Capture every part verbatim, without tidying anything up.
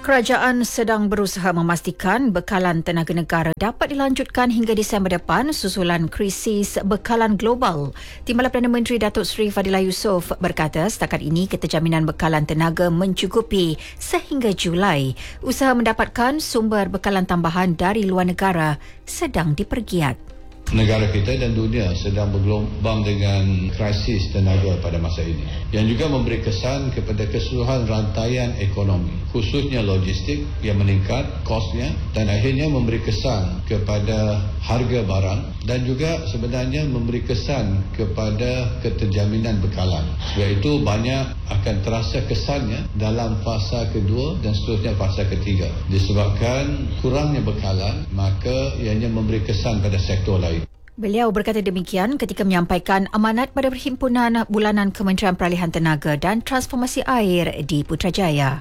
Kerajaan sedang berusaha memastikan bekalan tenaga negara dapat dilanjutkan hingga Disember depan susulan krisis bekalan global. Timbalan Perdana Menteri Datuk Seri Fadilah Yusof berkata setakat ini keterjaminan bekalan tenaga mencukupi sehingga Julai. Usaha mendapatkan sumber bekalan tambahan dari luar negara sedang dipergiat. Negara kita dan dunia sedang bergelombang dengan krisis tenaga pada masa ini yang juga memberi kesan kepada keseluruhan rantaian ekonomi, khususnya logistik yang meningkat kosnya dan akhirnya memberi kesan kepada harga barang dan juga sebenarnya memberi kesan kepada keterjaminan bekalan. Sebab itu banyak akan terasa kesannya dalam fasa kedua dan seterusnya fasa ketiga. Disebabkan kurangnya bekalan, maka ianya memberi kesan pada sektor lain. Beliau berkata demikian ketika menyampaikan amanat pada Perhimpunan Bulanan Kementerian Peralihan Tenaga dan Transformasi Air di Putrajaya.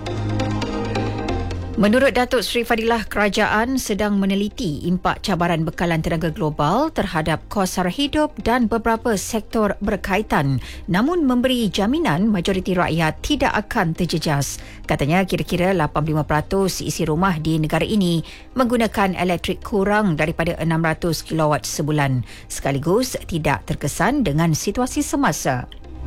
Menurut Datuk Seri Fadilah, kerajaan sedang meneliti impak cabaran bekalan tenaga global terhadap kos sara hidup dan beberapa sektor berkaitan, namun memberi jaminan majoriti rakyat tidak akan terjejas. Katanya kira-kira lapan puluh lima peratus isi rumah di negara ini menggunakan elektrik kurang daripada enam ratus kilowatt sebulan, sekaligus tidak terkesan dengan situasi semasa.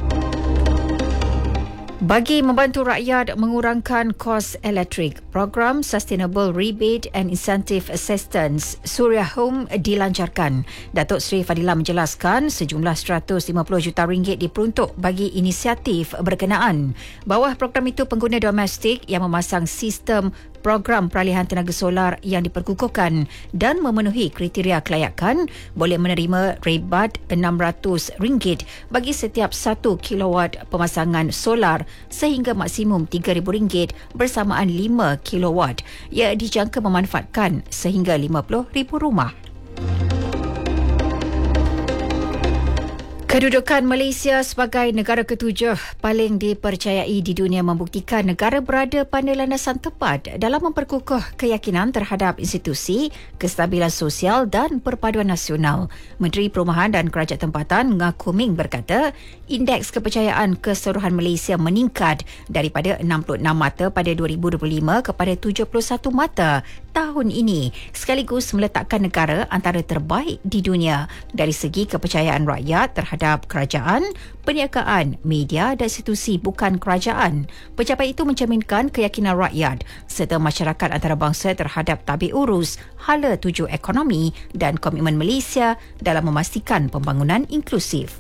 Bagi membantu rakyat mengurangkan kos elektrik, program Sustainable Rebate and Incentive Assistance Suria Home dilancarkan. Datuk Seri Fadilah menjelaskan sejumlah seratus lima puluh juta ringgit diperuntuk bagi inisiatif berkenaan. Bawah program itu, pengguna domestik yang memasang sistem program peralihan tenaga solar yang diperkukuhkan dan memenuhi kriteria kelayakan boleh menerima rebat enam ratus ringgit bagi setiap satu kilowatt pemasangan solar sehingga maksimum tiga ribu ringgit bersamaan lima kilowatt. Ia dijangka memanfaatkan sehingga lima puluh ribu rumah. Kedudukan Malaysia sebagai negara ketujuh paling dipercayai di dunia membuktikan negara berada pada landasan tepat dalam memperkukuh keyakinan terhadap institusi, kestabilan sosial dan perpaduan nasional. Menteri Perumahan dan Kerajaan Tempatan Ngaku Ming berkata, indeks kepercayaan keseluruhan Malaysia meningkat daripada enam puluh enam mata pada dua ribu dua puluh lima kepada tujuh puluh satu mata tahun ini, sekaligus meletakkan negara antara terbaik di dunia dari segi kepercayaan rakyat terhadap kerajaan, perniagaan, media dan institusi bukan kerajaan. Pejabat itu mencerminkan keyakinan rakyat serta masyarakat antarabangsa terhadap tabik urus, hala tuju ekonomi dan komitmen Malaysia dalam memastikan pembangunan inklusif.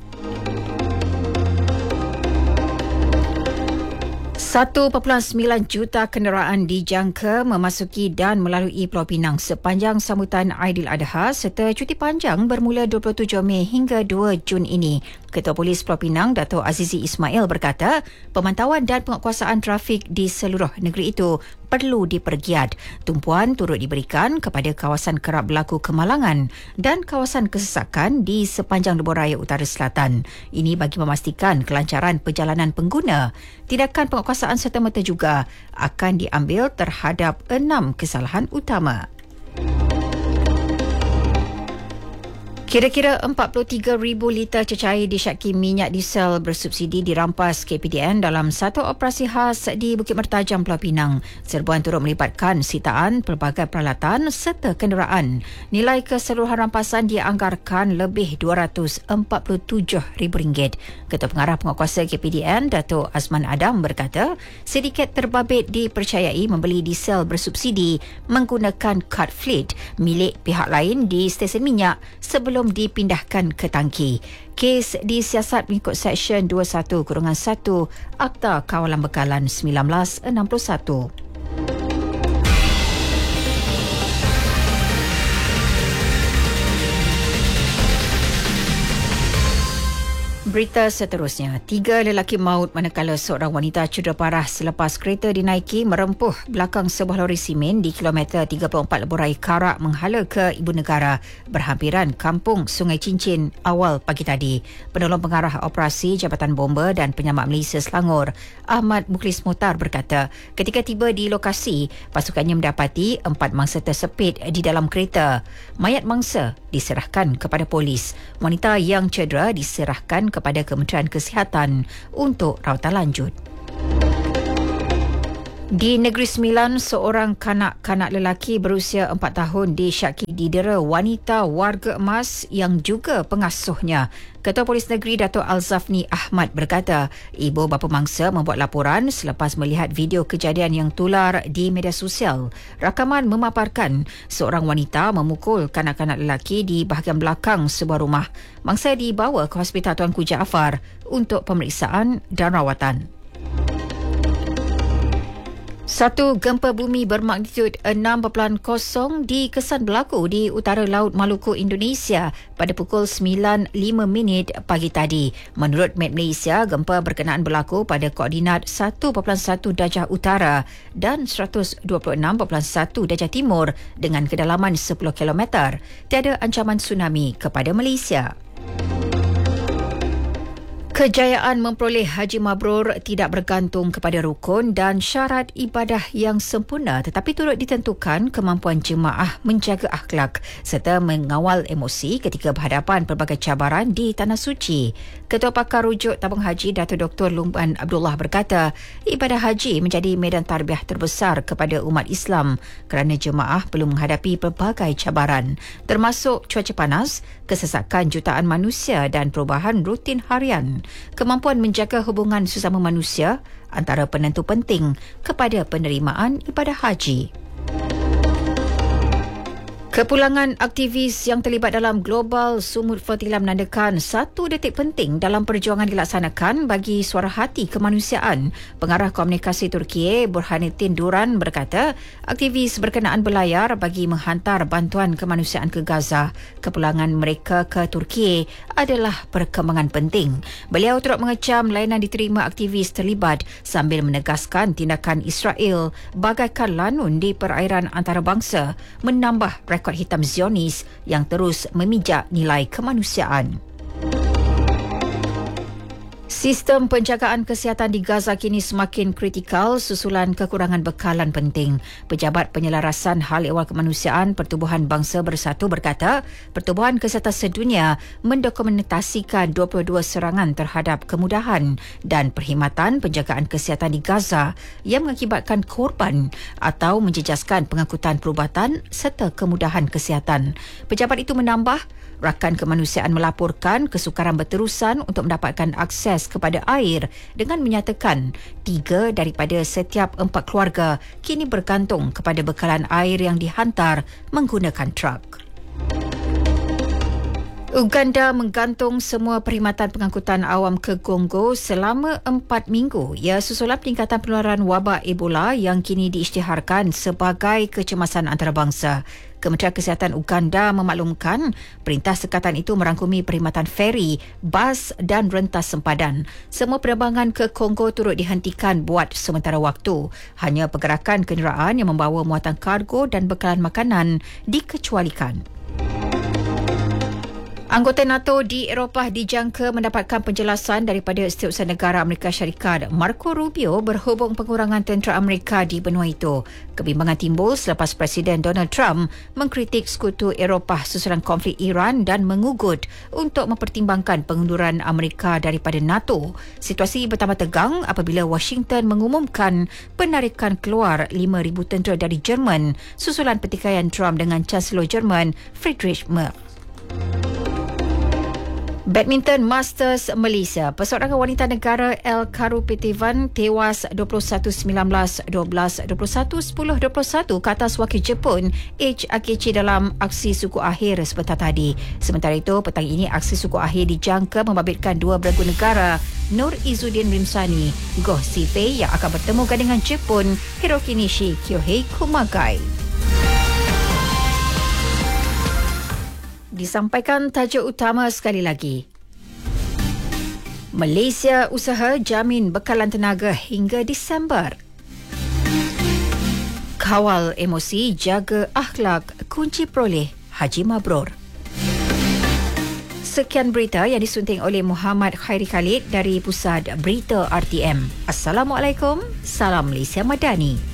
satu perpuluhan sembilan juta kenderaan dijangka memasuki dan melalui Pulau Pinang sepanjang sambutan Aidiladha serta cuti panjang bermula dua puluh tujuh Mei hingga dua Jun ini. Ketua Polis Pulau Pinang, Dato' Azizi Ismail berkata, pemantauan dan penguatkuasaan trafik di seluruh negeri itu perlu dipergiat. Tumpuan turut diberikan kepada kawasan kerap berlaku kemalangan dan kawasan kesesakan di sepanjang lebuh raya utara selatan. Ini bagi memastikan kelancaran perjalanan pengguna. Tindakan penguatkuasaan serta-merta juga akan diambil terhadap enam kesalahan utama. Kira-kira empat puluh tiga ribu liter cecair disyaki minyak diesel bersubsidi dirampas K P D N dalam satu operasi khas di Bukit Mertajam, Pulau Pinang. Serbuan turut melibatkan sitaan pelbagai peralatan serta kenderaan. Nilai keseluruhan rampasan dianggarkan lebih dua ratus empat puluh tujuh ribu ringgit. Ketua Pengarah Penguatkuasa K P D N, Dato' Azman Adam berkata, sindiket terbabit dipercayai membeli diesel bersubsidi menggunakan kad fleet milik pihak lain di stesen minyak sebelum dipindahkan ke tangki. Kes disiasat mengikut Seksyen dua puluh satu satu Akta Kawalan Bekalan seribu sembilan ratus enam puluh satu. Berita seterusnya, tiga lelaki maut manakala seorang wanita cedera parah selepas kereta dinaiki merempuh belakang sebuah lori simen di kilometer tiga puluh empat Lebuh Karak menghala ke Ibu Negara berhampiran kampung Sungai Cincin awal pagi tadi. Penolong Pengarah Operasi Jabatan Bomba dan Penyelamat Malaysia Selangor, Ahmad Mukhlis Muhtar berkata, ketika tiba di lokasi, pasukannya mendapati empat mangsa tersepit di dalam kereta. Mayat mangsa diserahkan kepada polis. Wanita yang cedera diserahkan kepada kepada Kementerian Kesihatan untuk rawatan lanjut. Di Negeri Sembilan, seorang kanak-kanak lelaki berusia empat tahun disyaki didera wanita warga emas yang juga pengasuhnya. Ketua Polis Negeri Dato' Alzafni Ahmad berkata, ibu bapa mangsa membuat laporan selepas melihat video kejadian yang tular di media sosial. Rakaman memaparkan seorang wanita memukul kanak-kanak lelaki di bahagian belakang sebuah rumah. Mangsa dibawa ke Hospital Tuanku Jaafar untuk pemeriksaan dan rawatan. Satu gempa bumi bermagnitud enam perpuluhan kosong dikesan berlaku di utara Laut Maluku, Indonesia pada pukul sembilan lima minit pagi tadi. Menurut Met Malaysia, gempa berkenaan berlaku pada koordinat satu perpuluhan satu darjah utara dan seratus dua puluh enam perpuluhan satu darjah timur dengan kedalaman sepuluh kilometer. Tiada ancaman tsunami kepada Malaysia. Kejayaan memperoleh haji mabrur tidak bergantung kepada rukun dan syarat ibadah yang sempurna, tetapi turut ditentukan kemampuan jemaah menjaga akhlak serta mengawal emosi ketika berhadapan pelbagai cabaran di Tanah Suci. Ketua Pakar Rujuk Tabung Haji Dato' Doktor Lumban Abdullah berkata, ibadah haji menjadi medan tarbiyah terbesar kepada umat Islam kerana jemaah perlu menghadapi pelbagai cabaran termasuk cuaca panas, kesesakan jutaan manusia dan perubahan rutin harian. Kemampuan menjaga hubungan sesama manusia antara penentu penting kepada penerimaan ibadah haji. Kepulangan aktivis yang terlibat dalam Global Sumut Fertila menandakan satu detik penting dalam perjuangan dilaksanakan bagi suara hati kemanusiaan. Pengarah Komunikasi Turkiye Burhanuddin Duran berkata, aktivis berkenaan berlayar bagi menghantar bantuan kemanusiaan ke Gaza. Kepulangan mereka ke Turkiye adalah perkembangan penting. Beliau turut mengecam layanan diterima aktivis terlibat sambil menegaskan tindakan Israel bagaikan lanun di perairan antarabangsa menambah rekod hitam Zionis yang terus memijak nilai kemanusiaan. Sistem penjagaan kesihatan di Gaza kini semakin kritikal susulan kekurangan bekalan penting. Pejabat Penyelarasan Hal Ehwal Kemanusiaan Pertubuhan Bangsa Bersatu berkata, Pertubuhan Kesihatan Sedunia mendokumentasikan dua puluh dua serangan terhadap kemudahan dan perkhidmatan penjagaan kesihatan di Gaza yang mengakibatkan korban atau menjejaskan pengangkutan perubatan serta kemudahan kesihatan. Pejabat itu menambah, rakan kemanusiaan melaporkan kesukaran berterusan untuk mendapatkan akses kepada air dengan menyatakan tiga daripada setiap empat keluarga kini bergantung kepada bekalan air yang dihantar menggunakan truk. Uganda menggantung semua perkhidmatan pengangkutan awam ke Congo selama empat minggu. Ia susulan peningkatan penularan wabak Ebola yang kini diisytiharkan sebagai kecemasan antarabangsa. Kementerian Kesihatan Uganda memaklumkan perintah sekatan itu merangkumi perkhidmatan feri, bas dan rentas sempadan. Semua penerbangan ke Congo turut dihentikan buat sementara waktu. Hanya pergerakan kenderaan yang membawa muatan kargo dan bekalan makanan dikecualikan. Anggota NATO di Eropah dijangka mendapatkan penjelasan daripada Setiausaha Negara Amerika Syarikat Marco Rubio berhubung pengurangan tentera Amerika di benua itu. Kebimbangan timbul selepas Presiden Donald Trump mengkritik sekutu Eropah susulan konflik Iran dan mengugut untuk mempertimbangkan pengunduran Amerika daripada NATO. Situasi bertambah tegang apabila Washington mengumumkan penarikan keluar lima ribu tentera dari Jerman susulan pertikaian Trump dengan Chancellor Jerman Friedrich Merz. Badminton Masters Malaysia. Pesorangan wanita negara El Karupetivan tewas dua puluh satu sembilan belas, dua belas dua puluh satu, sepuluh dua puluh satu ke atas wakil Jepun H. Akechi dalam aksi suku akhir sebentar tadi. Sementara itu, petang ini aksi suku akhir dijangka membabitkan dua beregu negara, Nur Izzuddin Rimsani, Goh Sifei yang akan bertemu dengan Jepun, Hiroki Nishi Kyohei Kumagai. Disampaikan tajuk utama sekali lagi. Malaysia usaha jamin bekalan tenaga hingga Disember. Kawal emosi, jaga akhlak, kunci peroleh haji mabrur. Sekian berita yang disunting oleh Muhammad Khairi Khalid dari Pusat Berita R T M. Assalamualaikum, salam Malaysia Madani.